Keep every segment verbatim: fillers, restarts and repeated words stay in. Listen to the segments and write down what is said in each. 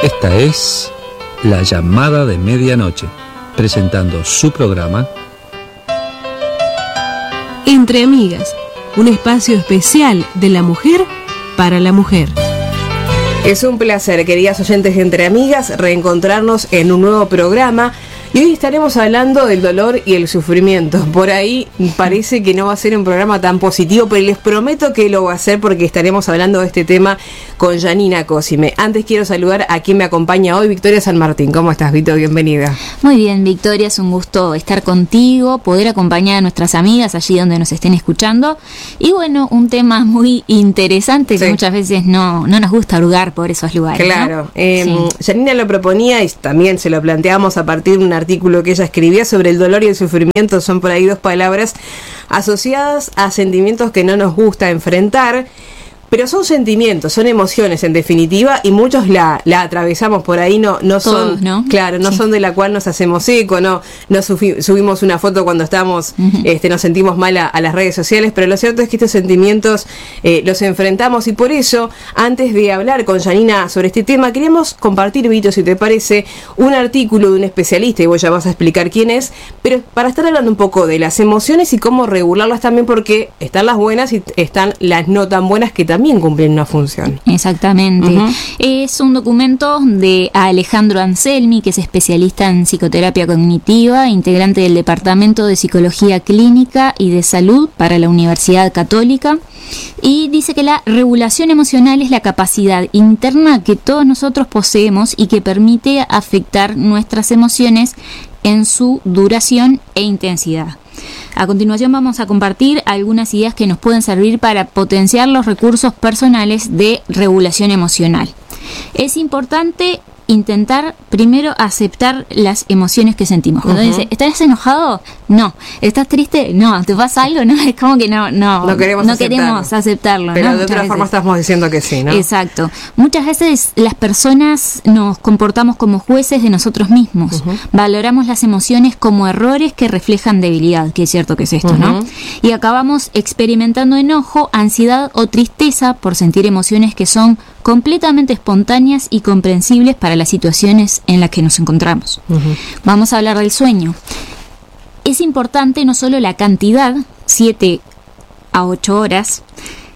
Esta es La Llamada de Medianoche, presentando su programa Entre Amigas, un espacio especial de la mujer para la mujer. Es un placer, queridas oyentes de Entre Amigas, reencontrarnos en un nuevo programa. Y hoy estaremos hablando del dolor y el sufrimiento. Por ahí parece que no va a ser un programa tan positivo, pero les prometo que lo va a ser porque estaremos hablando de este tema con Janina Cosime. Antes quiero saludar a quien me acompaña hoy, Victoria San Martín. ¿Cómo estás, Vito? Bienvenida. Muy bien, Victoria, es un gusto estar contigo, poder acompañar a nuestras amigas allí donde nos estén escuchando. Y bueno, un tema muy interesante que sí. muchas veces no, no nos gusta hurgar por esos lugares. Claro. ¿no? Eh, sí. Janina lo proponía y también se lo planteamos a partir de una artículo que ella escribía sobre el dolor y el sufrimiento. Son por ahí dos palabras asociadas a sentimientos que no nos gusta enfrentar, pero son sentimientos, son emociones en definitiva, y muchos la, la atravesamos por ahí, no, no Todos, son, ¿no? claro, no sí. son de la cual nos hacemos eco, no, no sufi- subimos una foto cuando estamos, uh-huh. este, nos sentimos mal a, a las redes sociales, pero lo cierto es que estos sentimientos eh, los enfrentamos, y por eso, antes de hablar con Janina sobre este tema, queremos compartir, Vito, si te parece, un artículo de un especialista, y vos ya vas a explicar quién es, pero para estar hablando un poco de las emociones y cómo regularlas también, porque están las buenas y están las no tan buenas que también también cumplen una función. Exactamente. Uh-huh. Es un documento de Alejandro Anselmi, que es especialista en psicoterapia cognitiva, integrante del Departamento de Psicología Clínica y de Salud para la Universidad Católica, y dice que la regulación emocional es la capacidad interna que todos nosotros poseemos y que permite afectar nuestras emociones en su duración e intensidad. A continuación vamos a compartir algunas ideas que nos pueden servir para potenciar los recursos personales de regulación emocional. Es importante intentar primero aceptar las emociones que sentimos. Cuando uh-huh. dice, ¿estás enojado? No. ¿Estás triste? No. ¿Te pasa algo? No, es como que no no, no queremos, no aceptarlo. queremos aceptarlo. Pero ¿no? de otra Muchas forma veces. estamos diciendo que sí, ¿no? Exacto. Muchas veces las personas nos comportamos como jueces de nosotros mismos. Uh-huh. Valoramos las emociones como errores que reflejan debilidad, que es cierto que es esto, uh-huh. ¿no? Y acabamos experimentando enojo, ansiedad o tristeza por sentir emociones que son completamente espontáneas y comprensibles para las situaciones en las que nos encontramos. Uh-huh. Vamos a hablar del sueño. Es importante no solo la cantidad, siete a ocho horas,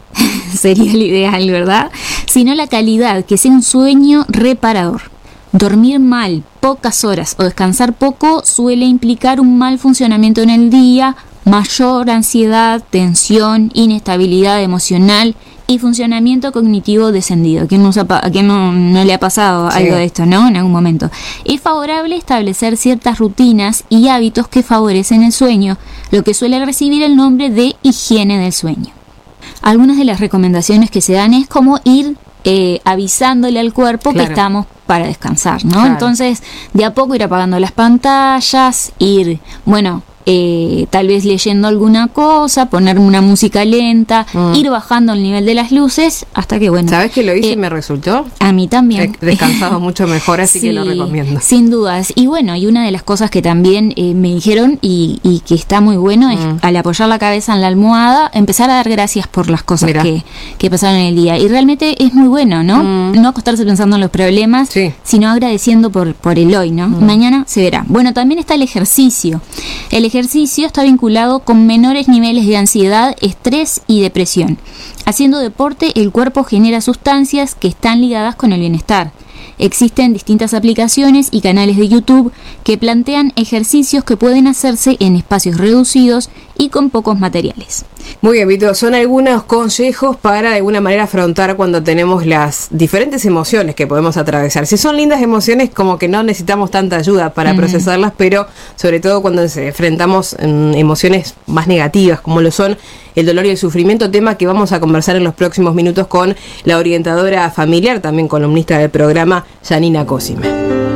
sería el ideal, ¿verdad? Sino la calidad, que sea un sueño reparador. Dormir mal, pocas horas o descansar poco suele implicar un mal funcionamiento en el día, mayor ansiedad, tensión, inestabilidad emocional y funcionamiento cognitivo descendido. ¿A quién, nos ha, a quién no, no le ha pasado sí. algo de esto, no? En algún momento. Es favorable establecer ciertas rutinas y hábitos que favorecen el sueño, lo que suele recibir el nombre de higiene del sueño. Algunas de las recomendaciones que se dan es como ir eh, avisándole al cuerpo claro. que estamos para descansar, ¿no? Claro. Entonces, de a poco ir apagando las pantallas, ir, bueno... Eh, tal vez leyendo alguna cosa, ponerme una música lenta, mm. ir bajando el nivel de las luces hasta que, bueno... ¿Sabes que lo hice eh, y me resultó? A mí también. He descansado mucho mejor, así sí, que lo recomiendo. Sin dudas. Y bueno, y una de las cosas que también eh, me dijeron y, y que está muy bueno mm. es al apoyar la cabeza en la almohada, empezar a dar gracias por las cosas que, que pasaron en el día. Y realmente es muy bueno, ¿no? Mm. No acostarse pensando en los problemas, sí. sino agradeciendo por, por el hoy, ¿no? Mm. Mañana se verá. Bueno, también está el ejercicio. El ejercicio ejercicio está vinculado con menores niveles de ansiedad, estrés y depresión. Haciendo deporte, el cuerpo genera sustancias que están ligadas con el bienestar. Existen distintas aplicaciones y canales de YouTube que plantean ejercicios que pueden hacerse en espacios reducidos y con pocos materiales. Muy bien, Vito, son algunos consejos para de alguna manera afrontar cuando tenemos las diferentes emociones que podemos atravesar. Si son lindas emociones, como que no necesitamos tanta ayuda para uh-huh. procesarlas, pero sobre todo cuando enfrentamos um, emociones más negativas, como lo son el dolor y el sufrimiento, tema que vamos a conversar en los próximos minutos con la orientadora familiar, también columnista del programa, Janina Cosime.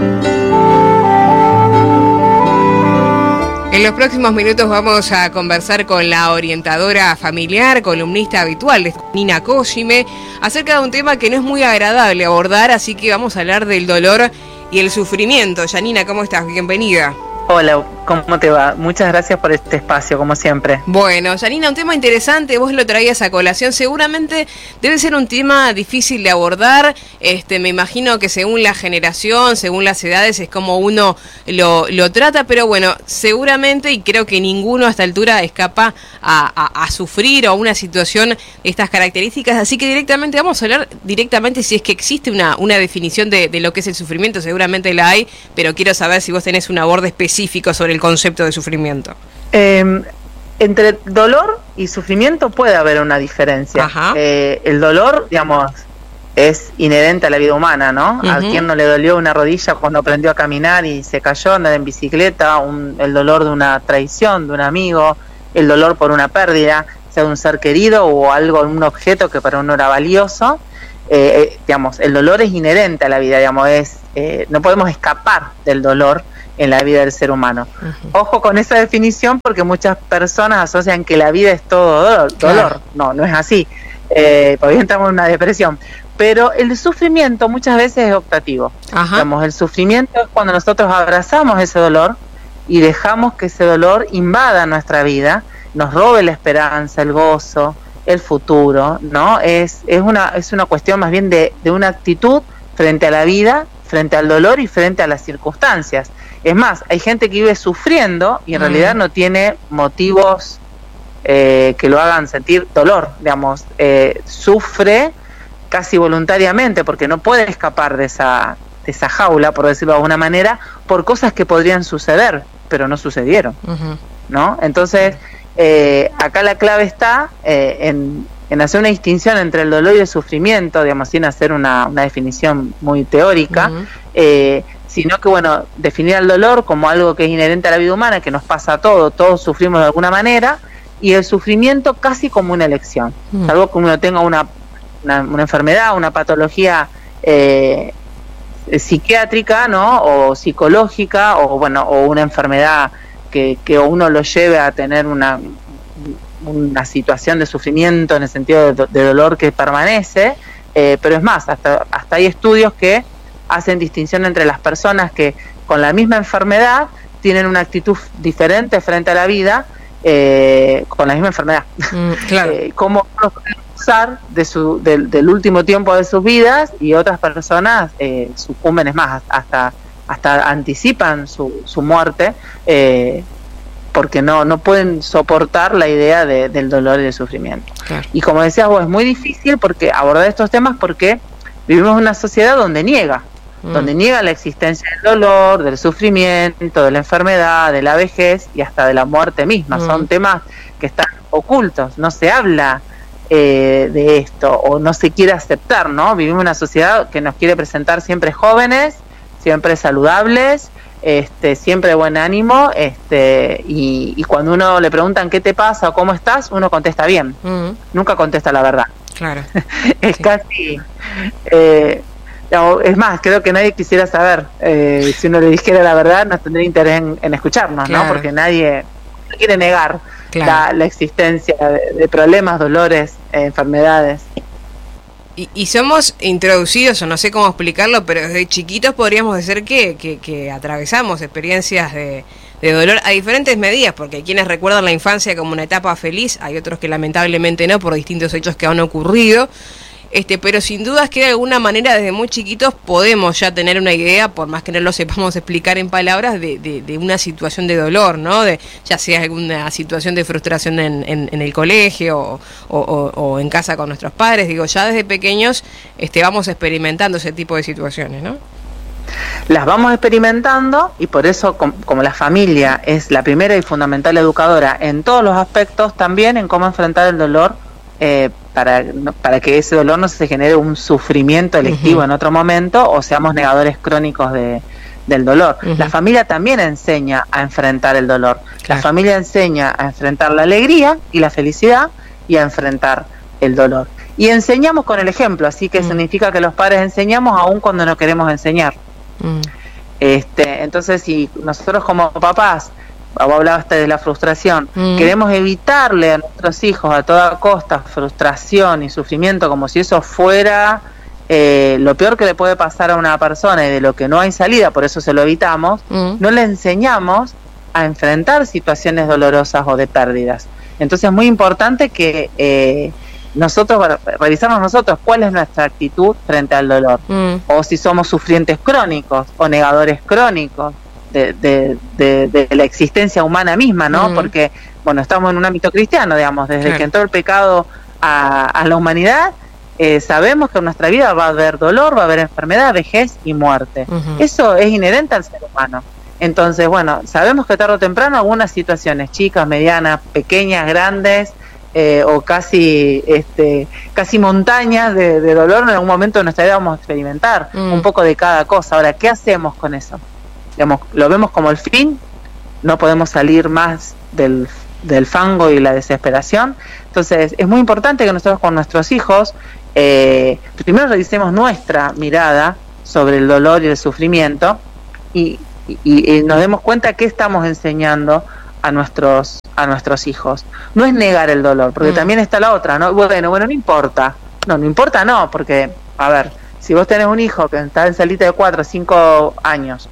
En los próximos minutos vamos a conversar con la orientadora familiar, columnista habitual de Janina Cosime, acerca de un tema que no es muy agradable abordar, así que vamos a hablar del dolor y el sufrimiento. Janina, ¿cómo estás? Bienvenida. Hola, ¿cómo te va? Muchas gracias por este espacio, como siempre. Bueno, Janina, un tema interesante, vos lo traías a colación, seguramente debe ser un tema difícil de abordar, este, me imagino que según la generación, según las edades, es como uno lo, lo trata, pero bueno, seguramente, y creo que ninguno a esta altura escapa a, a, a sufrir o a una situación de estas características, así que directamente vamos a hablar directamente si es que existe una, una definición de, de lo que es el sufrimiento, seguramente la hay, pero quiero saber si vos tenés un aborde específico sobre el concepto de sufrimiento. Eh, entre dolor y sufrimiento puede haber una diferencia. Eh, el dolor, digamos, es inherente a la vida humana, ¿no? Uh-huh. A quien no le dolió una rodilla cuando aprendió a caminar y se cayó, andar en bicicleta, un, el dolor de una traición, de un amigo, el dolor por una pérdida, sea de un ser querido o algo, un objeto que para uno era valioso. Eh, eh, digamos, el dolor es inherente a la vida, digamos, es, eh, no podemos escapar del dolor en la vida del ser humano. Uh-huh. Ojo con esa definición porque muchas personas asocian que la vida es todo dolor. Claro. dolor. No, no es así. Eh, porque entramos en una depresión. Pero el sufrimiento muchas veces es optativo. Ajá. Digamos, el sufrimiento es cuando nosotros abrazamos ese dolor y dejamos que ese dolor invada nuestra vida, nos robe la esperanza, el gozo, el futuro, ¿no? Es, es, una, es una cuestión más bien de, de una actitud frente a la vida, frente al dolor y frente a las circunstancias. Es más, hay gente que vive sufriendo y en mm. realidad no tiene motivos eh, que lo hagan sentir dolor, digamos, eh, sufre casi voluntariamente porque no puede escapar de esa, de esa jaula, por decirlo de alguna manera, por cosas que podrían suceder, pero no sucedieron, uh-huh. ¿no? Entonces, eh, acá la clave está eh, en, en hacer una distinción entre el dolor y el sufrimiento, digamos, sin hacer una, una definición muy teórica, uh-huh. eh, sino que, bueno, definir el dolor como algo que es inherente a la vida humana, que nos pasa a todos, todos sufrimos de alguna manera, y el sufrimiento casi como una elección, mm. salvo que uno tenga una, una, una enfermedad, una patología eh, psiquiátrica, ¿no? O psicológica, o bueno, o una enfermedad que, que uno lo lleve a tener una, una situación de sufrimiento en el sentido de, de dolor que permanece, eh, pero es más, hasta, hasta hay estudios que hacen distinción entre las personas que con la misma enfermedad tienen una actitud diferente frente a la vida eh, con la misma enfermedad. Mm, claro. eh, cómo usar de su, de, del último tiempo de sus vidas y otras personas eh, sucumben, es más, hasta, hasta anticipan su, su muerte eh, porque no, no pueden soportar la idea de, del dolor y del sufrimiento. Claro. Y como decías vos, es muy difícil porque abordar estos temas porque vivimos en una sociedad donde niega donde niega la existencia del dolor, del sufrimiento, de la enfermedad, de la vejez y hasta de la muerte misma. Mm. Son temas que están ocultos, no se habla eh, de esto o no se quiere aceptar, ¿no? Vivimos en una sociedad que nos quiere presentar siempre jóvenes, siempre saludables, este, siempre de buen ánimo, este, y, y cuando uno le preguntan qué te pasa o cómo estás, uno contesta bien, mm. nunca contesta la verdad. Claro. es sí. casi... Eh, Es más, creo que nadie quisiera saber, eh, si uno le dijera la verdad, no tendría interés en, en escucharnos, claro. ¿no? Porque nadie quiere negar claro. la, la existencia de, de problemas, dolores, eh, enfermedades. Y, y somos introducidos, o no sé cómo explicarlo, pero desde chiquitos podríamos decir que, que, que atravesamos experiencias de, de dolor a diferentes medidas, porque hay quienes recuerdan la infancia como una etapa feliz, hay otros que lamentablemente no, por distintos hechos que han ocurrido. Este, pero sin dudas que de alguna manera desde muy chiquitos podemos ya tener una idea, por más que no lo sepamos explicar en palabras, de, de, de una situación de dolor, ¿no? De, ya sea alguna situación de frustración en, en, en el colegio o, o, o, o en casa con nuestros padres. Digo, ya desde pequeños este, vamos experimentando ese tipo de situaciones, ¿no? Las vamos experimentando y por eso, com, como la familia es la primera y fundamental educadora en todos los aspectos, también en cómo enfrentar el dolor, eh, para, para que ese dolor no se genere un sufrimiento electivo uh-huh. en otro momento o seamos negadores crónicos de, del dolor. Uh-huh. La familia también enseña a enfrentar el dolor. Claro. La familia enseña a enfrentar la alegría y la felicidad y a enfrentar el dolor. Y enseñamos con el ejemplo, así que uh-huh. significa que los padres enseñamos aún cuando no queremos enseñar. Uh-huh. Este, entonces, si nosotros como papás, vos hablaste de la frustración, mm. queremos evitarle a nuestros hijos a toda costa frustración y sufrimiento como si eso fuera eh, lo peor que le puede pasar a una persona y de lo que no hay salida, por eso se lo evitamos, mm. no le enseñamos a enfrentar situaciones dolorosas o de pérdidas. Entonces es muy importante que eh, nosotros, revisarnos nosotros cuál es nuestra actitud frente al dolor, mm. o si somos sufrientes crónicos o negadores crónicos de, de, de, de la existencia humana misma, ¿no? Mm. Porque, bueno, estamos en un ámbito cristiano, digamos, desde claro. que entró el pecado a, a la humanidad, eh, sabemos que en nuestra vida va a haber dolor, va a haber enfermedad, vejez y muerte. Uh-huh. Eso es inherente al ser humano. Entonces, bueno, sabemos que tarde o temprano algunas situaciones, chicas, medianas, pequeñas, grandes, eh, o casi este casi montañas de, de dolor, en algún momento de nuestra vida vamos a experimentar mm. un poco de cada cosa. Ahora, ¿qué hacemos con eso? Digamos, ¿lo vemos como el fin? No podemos salir más del, del fango y la desesperación. Entonces, es muy importante que nosotros con nuestros hijos eh, primero revisemos nuestra mirada sobre el dolor y el sufrimiento y Y, y nos demos cuenta que estamos enseñando a nuestros a nuestros hijos. No es negar el dolor, porque mm. también está la otra, ¿no? Bueno, bueno, no importa. No, no importa, no, porque, a ver, si vos tenés un hijo que está en salita de cuatro o cinco años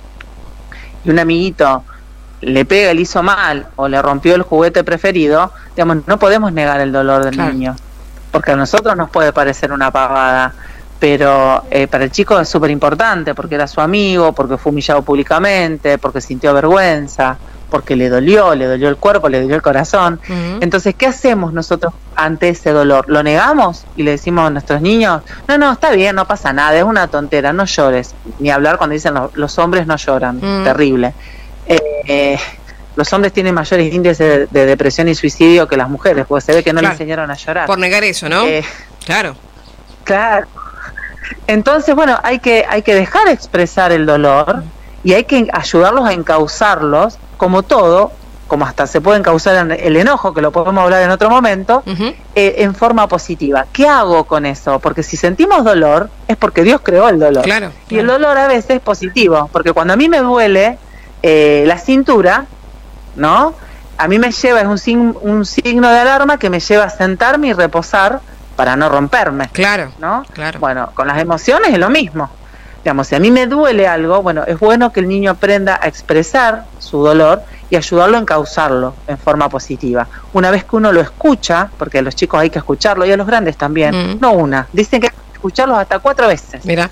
y un amiguito le pega, le hizo mal o le rompió el juguete preferido, digamos, no podemos negar el dolor del claro. niño, porque a nosotros nos puede parecer una pavada, pero eh, para el chico es súper importante, porque era su amigo, porque fue humillado públicamente, porque sintió vergüenza, porque le dolió, le dolió el cuerpo, le dolió el corazón. Uh-huh. Entonces, ¿qué hacemos nosotros ante ese dolor? ¿Lo negamos y le decimos a nuestros niños, no, no, está bien, no pasa nada, es una tontera, no llores? Ni hablar cuando dicen los, los hombres no lloran, uh-huh. terrible. Eh, eh, los hombres tienen mayores índices de, de depresión y suicidio que las mujeres, porque se ve que no claro. le enseñaron a llorar. Por negar eso, ¿no? Eh, claro. Claro. Entonces, bueno, hay que hay que dejar expresar el dolor y hay que ayudarlos a encauzarlos, como todo, como hasta se puede encauzar el enojo, que lo podemos hablar en otro momento, uh-huh. eh, en forma positiva. ¿Qué hago con eso? Porque si sentimos dolor, es porque Dios creó el dolor. Claro, y claro. el dolor a veces es positivo, porque cuando a mí me duele eh, la cintura, ¿no? A mí me lleva, es un, sign, un signo de alarma que me lleva a sentarme y reposar para no romperme. Claro, ¿no? Claro. Bueno, con las emociones es lo mismo. Digamos, si a mí me duele algo, bueno, es bueno que el niño aprenda a expresar su dolor y ayudarlo a encauzarlo en forma positiva. Una vez que uno lo escucha, porque a los chicos hay que escucharlo y a los grandes también, mm. no una, dicen que hay que escucharlos hasta cuatro veces. Mira.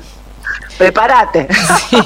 Prepárate. Sí.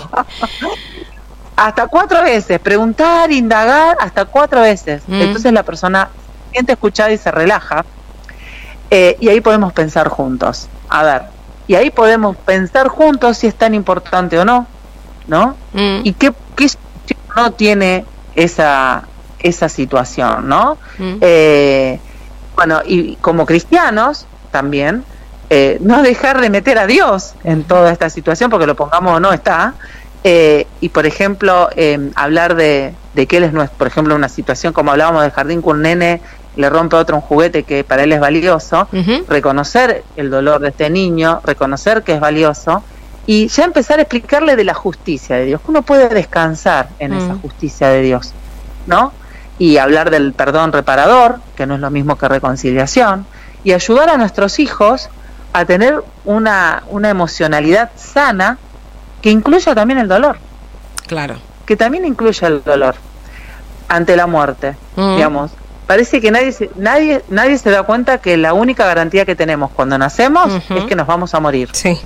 Hasta cuatro veces, preguntar, indagar, hasta cuatro veces. Mm. Entonces la persona se siente escuchada y se relaja. Eh, y ahí podemos pensar juntos. A ver, y ahí podemos pensar juntos si es tan importante o no, ¿no? Mm. Y qué, qué no tiene esa esa situación, ¿no? Mm. Eh, bueno, y como cristianos también, eh, no dejar de meter a Dios en toda esta situación, porque lo pongamos o no está. Eh, y por ejemplo, eh, hablar de, de que él es nuestro, por ejemplo, una situación como hablábamos del jardín, con un nene le rompe a otro un juguete que para él es valioso, uh-huh. reconocer el dolor de este niño, reconocer que es valioso y ya empezar a explicarle de la justicia de Dios, que uno puede descansar en uh-huh. esa justicia de Dios, ¿no? Y hablar del perdón reparador, que no es lo mismo que reconciliación, y ayudar a nuestros hijos a tener una, una emocionalidad sana que incluya también el dolor. Claro. Que también incluya el dolor ante la muerte, uh-huh. digamos. Parece que nadie se, nadie nadie se da cuenta que la única garantía que tenemos cuando nacemos uh-huh. es que nos vamos a morir. Sí.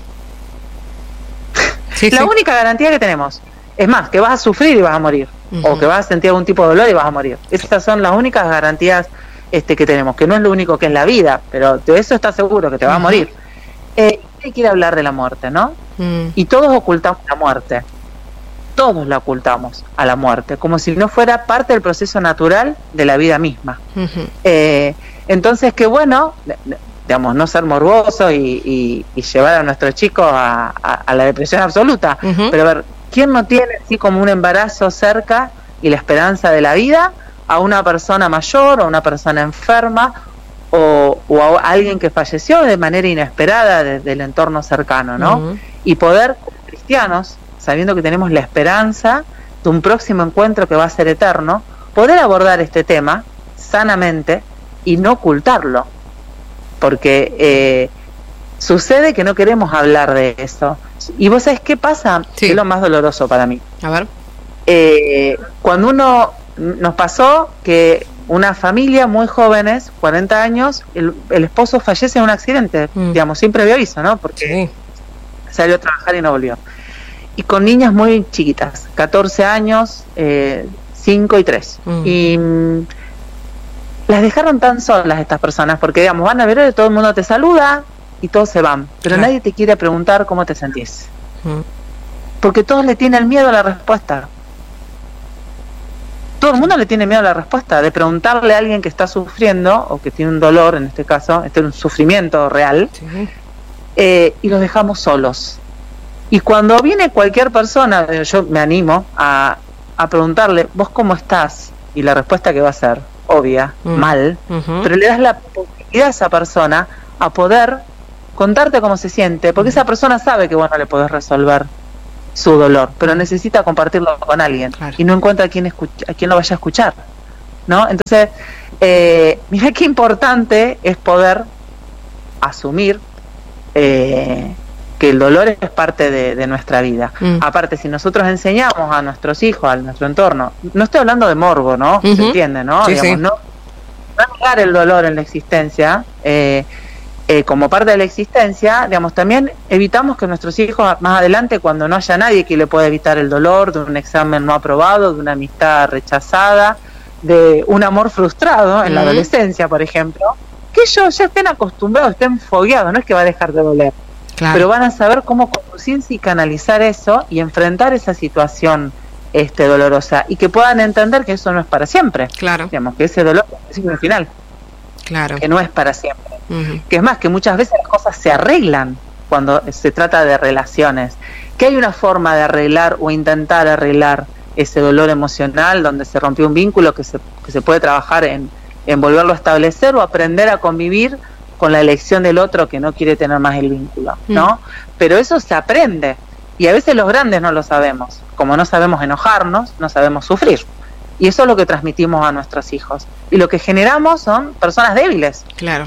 sí la sí. única garantía que tenemos. Es más, que vas a sufrir y vas a morir. Uh-huh. O que vas a sentir algún tipo de dolor y vas a morir. Esas son las únicas garantías este, que tenemos. Que no es lo único que es la vida, pero de eso estás seguro, que te vas uh-huh. a morir. Eh, hay que ir a hablar de la muerte, ¿no? Uh-huh. Y todos ocultamos la muerte. Todos la ocultamos a la muerte, como si no fuera parte del proceso natural de la vida misma. Uh-huh. Eh, entonces, qué bueno, digamos, no ser morboso y, y, y llevar a nuestros chicos a, a, a la depresión absoluta. Uh-huh. Pero a ver, ¿quién no tiene así como un embarazo cerca y la esperanza de la vida a una persona mayor o una persona enferma o, o a alguien que falleció de manera inesperada de, del entorno cercano, ¿no? Uh-huh. Y poder, como cristianos, sabiendo que tenemos la esperanza de un próximo encuentro que va a ser eterno, poder abordar este tema sanamente y no ocultarlo, porque eh, sucede que no queremos hablar de eso. Y vos sabés qué pasa, sí. es lo más doloroso para mí. A ver. eh, cuando uno, nos pasó que una familia muy jóvenes, cuarenta años, el, el esposo fallece en un accidente, mm. digamos, sin previo aviso, ¿no? Porque sí. salió a trabajar y no volvió. Y con niñas muy chiquitas, catorce años, eh, cinco y tres. Mm. Y mm, las dejaron tan solas estas personas, porque, digamos, van a ver, todo el mundo te saluda y todos se van, pero claro. nadie te quiere preguntar cómo te sentís. Mm. Porque todos le tienen miedo a la respuesta. Todo el mundo le tiene miedo a la respuesta, de preguntarle a alguien que está sufriendo, o que tiene un dolor, en este caso, este es un sufrimiento real, sí. eh, y los dejamos solos. Y cuando viene cualquier persona, yo me animo a, a preguntarle, ¿vos cómo estás? Y la respuesta que va a ser obvia, mm. mal, uh-huh. pero le das la posibilidad a esa persona a poder contarte cómo se siente, porque uh-huh. esa persona sabe que vos no le podés resolver su dolor, pero necesita compartirlo con alguien, claro. y no encuentra a quien, escucha, a quien lo vaya a escuchar, ¿no? Entonces, eh, mira qué importante es poder asumir eh, que el dolor es parte de, de nuestra vida. Mm. Aparte, si nosotros enseñamos a nuestros hijos, a nuestro entorno, no estoy hablando de morbo, ¿no? Uh-huh. Se entiende, ¿no? Sí, Digamos, sí. no, no negar el dolor en la existencia, eh, Eh, como parte de la existencia, digamos, también evitamos que nuestros hijos más adelante, cuando no haya nadie que le pueda evitar el dolor de un examen no aprobado, de una amistad rechazada, de un amor frustrado en mm. la adolescencia, por ejemplo, que ellos ya estén acostumbrados, estén fogueados, no es que va a dejar de doler, claro. pero van a saber cómo conducirse y canalizar eso y enfrentar esa situación este dolorosa, y que puedan entender que eso no es para siempre, claro. digamos, que ese dolor es un final. Claro. Que no es para siempre. Uh-huh. Que es más, que muchas veces las cosas se arreglan cuando se trata de relaciones. Que hay una forma de arreglar o intentar arreglar ese dolor emocional donde se rompió un vínculo, que se, que se puede trabajar en, en volverlo a establecer o aprender a convivir con la elección del otro que no quiere tener más el vínculo, ¿no? Uh-huh. Pero eso se aprende. Y a veces los grandes no lo sabemos. Como no sabemos enojarnos, no sabemos sufrir. Y eso es lo que transmitimos a nuestros hijos. Y lo que generamos son personas débiles. Claro.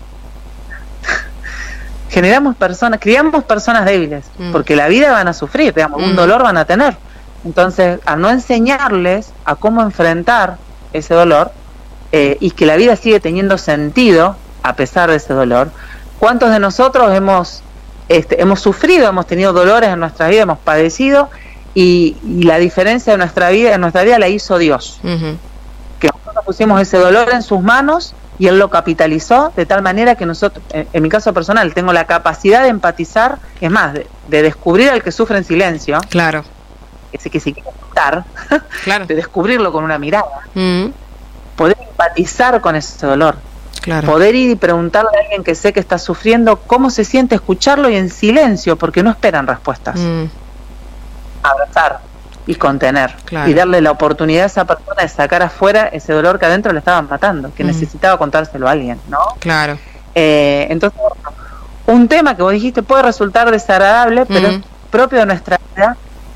Generamos personas, criamos personas débiles, mm. porque la vida van a sufrir, digamos, mm. un dolor van a tener. Entonces, al no enseñarles a cómo enfrentar ese dolor, eh, y que la vida sigue teniendo sentido a pesar de ese dolor, ¿cuántos de nosotros hemos, este, hemos sufrido, hemos tenido dolores en nuestra vida, hemos padecido? Y, y la diferencia de nuestra vida, en nuestra vida la hizo Dios. Uh-huh. Que nosotros pusimos ese dolor en sus manos y Él lo capitalizó de tal manera que nosotros, en, en mi caso personal, tengo la capacidad de empatizar, es más, de, de descubrir al que sufre en silencio. Claro. Ese que se quiere estar, claro. de descubrirlo con una mirada. Uh-huh. Poder empatizar con ese dolor. Claro. Poder ir y preguntarle a alguien que sé que está sufriendo cómo se siente, escucharlo y en silencio, porque no esperan respuestas. Uh-huh. Abrazar y contener, claro. y darle la oportunidad a esa persona de sacar afuera ese dolor que adentro le estaban matando, que mm. necesitaba contárselo a alguien, ¿no? Claro. Eh, entonces, un tema que vos dijiste puede resultar desagradable, pero mm. es propio de nuestra vida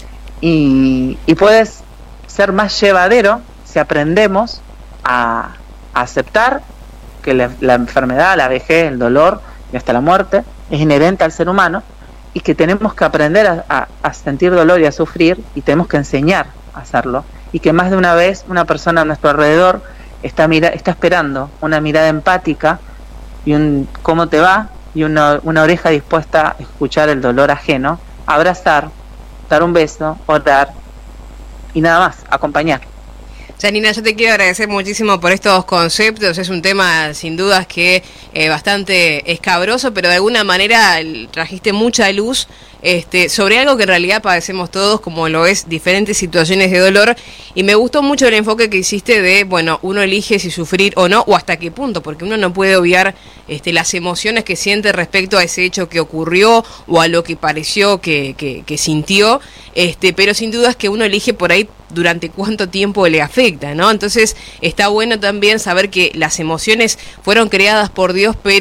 y, y puede ser más llevadero si aprendemos a, a aceptar que la, la enfermedad, la vejez, el dolor y hasta la muerte es inherente al ser humano, y que tenemos que aprender a, a, a sentir dolor y a sufrir, y tenemos que enseñar a hacerlo, y que más de una vez una persona a nuestro alrededor está mira, está esperando una mirada empática y un cómo te va, y una, una oreja dispuesta a escuchar el dolor ajeno, abrazar, dar un beso, orar y nada más, acompañar. Janina, yo te quiero agradecer muchísimo por estos conceptos. Es un tema sin dudas que eh, bastante escabroso, pero de alguna manera trajiste mucha luz este, sobre algo que en realidad padecemos todos, como lo es diferentes situaciones de dolor. Y me gustó mucho el enfoque que hiciste de, bueno, uno elige si sufrir o no, o hasta qué punto, porque uno no puede obviar este, las emociones que siente respecto a ese hecho que ocurrió o a lo que pareció que, que, que sintió, este, pero sin dudas que uno elige por ahí durante cuánto tiempo le afecta, ¿no? Entonces está bueno también saber que las emociones fueron creadas por Dios, pero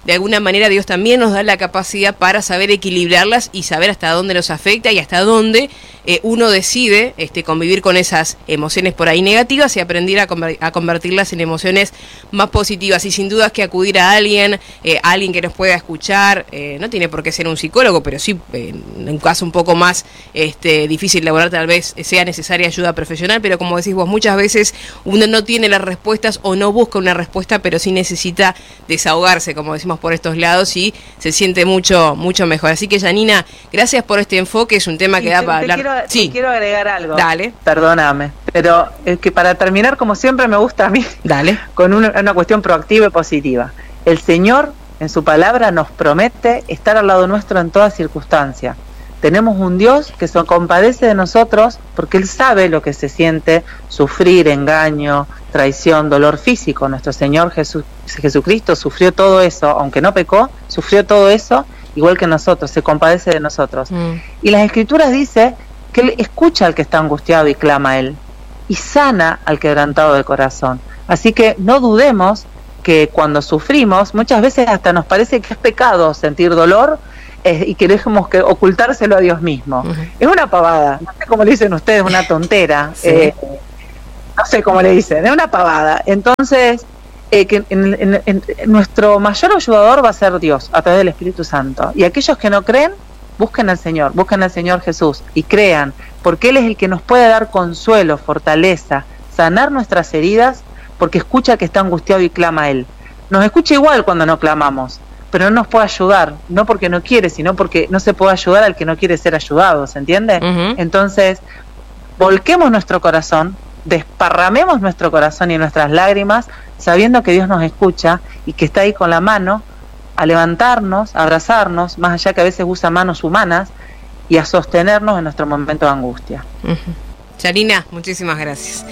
de alguna manera Dios también nos da la capacidad para saber equilibrarlas y saber hasta dónde nos afecta y hasta dónde eh, uno decide este, convivir con esas emociones por ahí negativas y aprender a, conver- a convertirlas en emociones más positivas. Y sin duda es que acudir a alguien, eh, a alguien que nos pueda escuchar, eh, no tiene por qué ser un psicólogo, pero sí, eh, en un caso un poco más este, difícil de abordar, tal vez sea necesaria ayuda profesional, pero como decís vos, muchas veces uno no tiene las respuestas o no busca una respuesta, pero sí necesita desahogarse, como decimos por estos lados, y se siente mucho mucho mejor. Así que, Janina, gracias por este enfoque, es un tema que sí, da te, para te hablar. Quiero, sí. te quiero agregar algo. Dale. Perdóname, pero es que para terminar, como siempre, me gusta a mí, Dale. con una, una cuestión proactiva y positiva. El Señor, en su palabra, nos promete estar al lado nuestro en toda circunstancia. Tenemos un Dios que se compadece de nosotros porque Él sabe lo que se siente sufrir engaño, traición, dolor físico. Nuestro Señor Jesús, Jesucristo sufrió todo eso, aunque no pecó, sufrió todo eso igual que nosotros, se compadece de nosotros. Mm. Y las Escrituras dicen que Él escucha al que está angustiado y clama a Él, y sana al quebrantado de corazón. Así que no dudemos que cuando sufrimos, muchas veces hasta nos parece que es pecado sentir dolor, eh, y que dejemos que ocultárselo a Dios mismo. Uh-huh. Es una pavada, no sé cómo le dicen ustedes, una tontera, sí. eh, no sé cómo le dicen, es una pavada. Entonces, eh, que en, en, en, en nuestro mayor ayudador va a ser Dios, a través del Espíritu Santo. Y aquellos que no creen, busquen al Señor, busquen al Señor Jesús y crean, porque Él es el que nos puede dar consuelo, fortaleza, sanar nuestras heridas, porque escucha que está angustiado y clama a Él. Nos escucha igual cuando no clamamos, pero no nos puede ayudar, no porque no quiere, sino porque no se puede ayudar al que no quiere ser ayudado, ¿se entiende? Uh-huh. Entonces, volquemos nuestro corazón, desparramemos nuestro corazón y nuestras lágrimas, sabiendo que Dios nos escucha y que está ahí con la mano a levantarnos, a abrazarnos, más allá que a veces usa manos humanas, y a sostenernos en nuestro momento de angustia. Uh-huh. Janina, muchísimas gracias.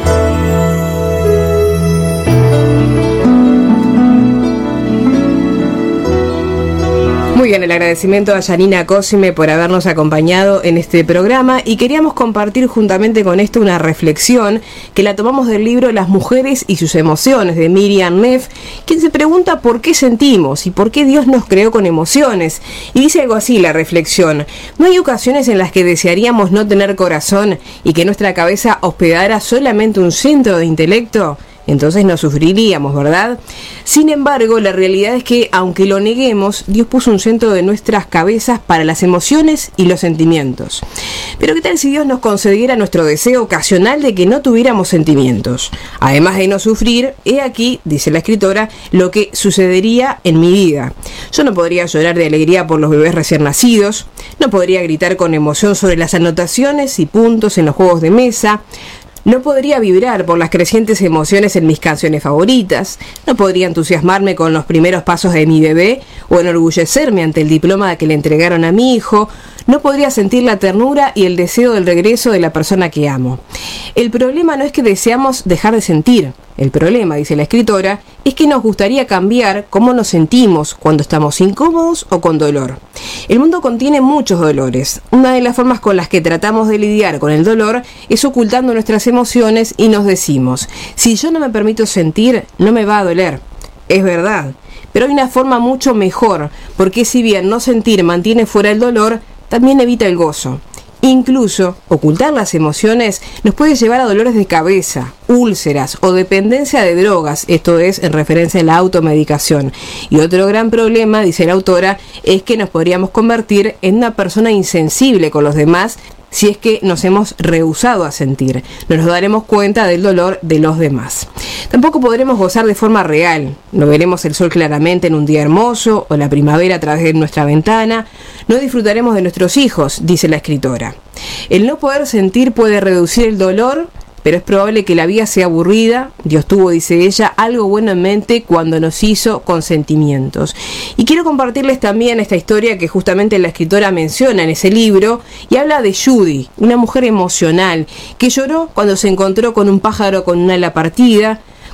Muy bien, el agradecimiento a Janina Cosime por habernos acompañado en este programa, y queríamos compartir juntamente con esto una reflexión que la tomamos del libro Las mujeres y sus emociones, de Miriam Neff, quien se pregunta por qué sentimos y por qué Dios nos creó con emociones. Y dice algo así la reflexión: ¿no hay ocasiones en las que desearíamos no tener corazón y que nuestra cabeza hospedara solamente un centro de intelecto? Entonces no sufriríamos, ¿verdad? Sin embargo, la realidad es que, aunque lo neguemos, Dios puso un centro de nuestras cabezas para las emociones y los sentimientos. Pero ¿qué tal si Dios nos concediera nuestro deseo ocasional de que no tuviéramos sentimientos? Además de no sufrir, he aquí, dice la escritora, lo que sucedería en mi vida. Yo no podría llorar de alegría por los bebés recién nacidos, no podría gritar con emoción sobre las anotaciones y puntos en los juegos de mesa, no podría vibrar por las crecientes emociones en mis canciones favoritas, no podría entusiasmarme con los primeros pasos de mi bebé o enorgullecerme ante el diploma que le entregaron a mi hijo, no podría sentir la ternura y el deseo del regreso de la persona que amo. El problema no es que deseamos dejar de sentir, el problema, dice la escritora, es que nos gustaría cambiar cómo nos sentimos cuando estamos incómodos o con dolor. El mundo contiene muchos dolores. Una de las formas con las que tratamos de lidiar con el dolor es ocultando nuestras emociones y nos decimos: si yo no me permito sentir, no me va a doler. Es verdad, pero hay una forma mucho mejor, porque si bien no sentir mantiene fuera el dolor, también evita el gozo. Incluso, ocultar las emociones nos puede llevar a dolores de cabeza, úlceras o dependencia de drogas, esto es en referencia a la automedicación. Y otro gran problema, dice la autora, es que nos podríamos convertir en una persona insensible con los demás si es que nos hemos rehusado a sentir. No nos daremos cuenta del dolor de los demás. Tampoco podremos gozar de forma real. No veremos el sol claramente en un día hermoso o la primavera a través de nuestra ventana. No disfrutaremos de nuestros hijos, dice la escritora. El no poder sentir puede reducir el dolor, pero es probable que la vida sea aburrida. Dios tuvo, dice ella, algo bueno en mente cuando nos hizo con sentimientos. Y quiero compartirles también esta historia que justamente la escritora menciona en ese libro, y habla de Judy, una mujer emocional, que lloró cuando se encontró con un pájaro con un ala partida,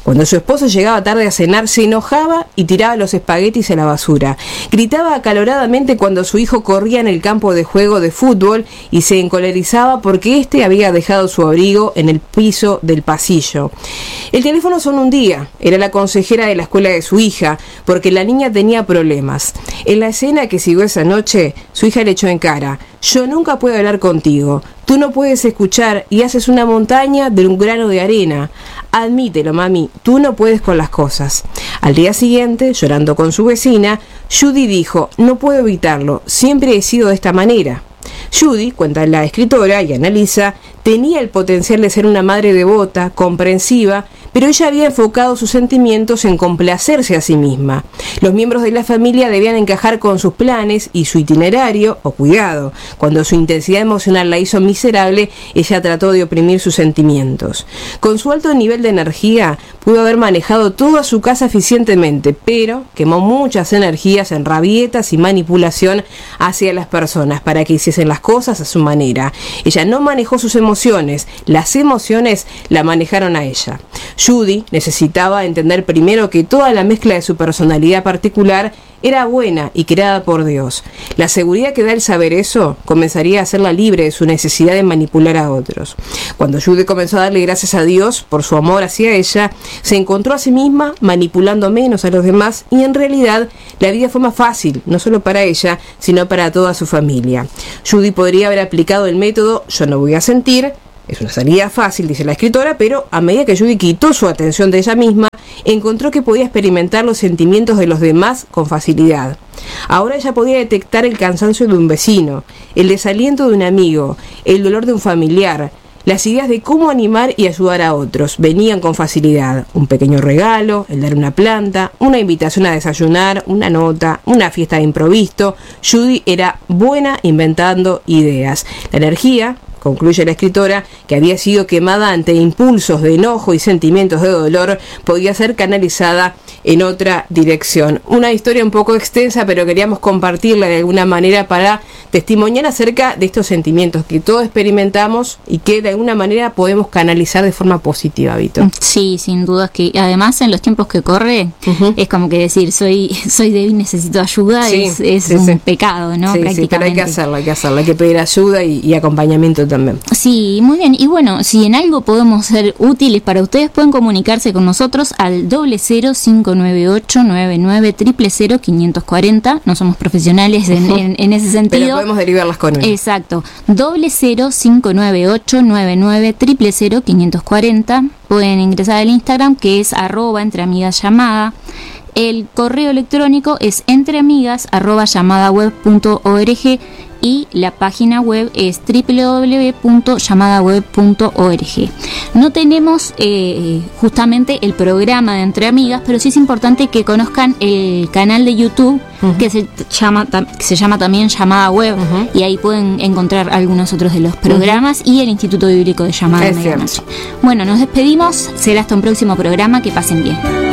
Cuando su esposo llegaba tarde a cenar, se enojaba y tiraba los espaguetis a la basura. Gritaba acaloradamente cuando su hijo corría en el campo de juego de fútbol y se encolerizaba porque éste había dejado su abrigo en el piso del pasillo. El teléfono sonó un día. Era la consejera de la escuela de su hija, porque la niña tenía problemas. En la escena que siguió esa noche, su hija le echó en cara: yo nunca puedo hablar contigo. Tú no puedes escuchar y haces una montaña de un grano de arena. Admítelo, mami, tú no puedes con las cosas. Al día siguiente, llorando con su vecina, Judy dijo: no puedo evitarlo, siempre he sido de esta manera. Judy, cuenta la escritora y analiza, tenía el potencial de ser una madre devota, comprensiva, pero ella había enfocado sus sentimientos en complacerse a sí misma. Los miembros de la familia debían encajar con sus planes y su itinerario, o cuidado, cuando su intensidad emocional la hizo miserable, ella trató de oprimir sus sentimientos. Con su alto nivel de energía, pudo haber manejado toda su casa eficientemente, pero quemó muchas energías en rabietas y manipulación hacia las personas para que hiciesen las cosas a su manera. Ella no manejó sus emociones, las emociones la manejaron a ella. Judy necesitaba entender primero que toda la mezcla de su personalidad particular era buena y creada por Dios. La seguridad que da el saber eso comenzaría a hacerla libre de su necesidad de manipular a otros. Cuando Judy comenzó a darle gracias a Dios por su amor hacia ella, se encontró a sí misma manipulando menos a los demás y en realidad la vida fue más fácil, no solo para ella, sino para toda su familia. Judy podría haber aplicado el método yo no voy a sentir. Es una salida fácil, dice la escritora, pero a medida que Judy quitó su atención de ella misma, encontró que podía experimentar los sentimientos de los demás con facilidad. Ahora ella podía detectar el cansancio de un vecino, el desaliento de un amigo, el dolor de un familiar. Las ideas de cómo animar y ayudar a otros venían con facilidad. Un pequeño regalo, el dar una planta, una invitación a desayunar, una nota, una fiesta de improviso. Judy era buena inventando ideas. La energía, concluye la escritora, que había sido quemada ante impulsos de enojo y sentimientos de dolor, podía ser canalizada en otra dirección. Una historia un poco extensa, pero queríamos compartirla de alguna manera para testimoniar acerca de estos sentimientos que todos experimentamos y que de alguna manera podemos canalizar de forma positiva, Vito. Sí, sin duda, que además en los tiempos que corre, uh-huh. es como que decir soy soy débil, necesito ayuda, sí, es, es sí, un sí. pecado, ¿no? Sí, sí, pero hay que hacerlo, hay que hacerlo, hay que pedir ayuda y, y acompañamiento también. Sí, muy bien. Y bueno, si en algo podemos ser útiles para ustedes, pueden comunicarse con nosotros al doble cero cinco nueve ocho nueve nueve triple cero quinientos cuarenta. No somos profesionales en, en, en ese sentido. Pero podemos derivarlas con él. Exacto. doble cero cinco nueve ocho nueve nueve triple cero quinientos cuarenta. Pueden ingresar al Instagram, que es arroba entre amigas llamada. El correo electrónico es entreamigas arroba llamadaweb punto org y la página web es doble u doble u doble u punto llamadaweb punto org. No tenemos eh, justamente el programa de Entre Amigas, pero sí es importante que conozcan el canal de YouTube, uh-huh. que, se llama, que se llama también Llamada Web, uh-huh. y ahí pueden encontrar algunos otros de los programas, uh-huh. y el Instituto Bíblico de Llamada Medianoche. Bueno, nos despedimos, será hasta un próximo programa, que pasen bien.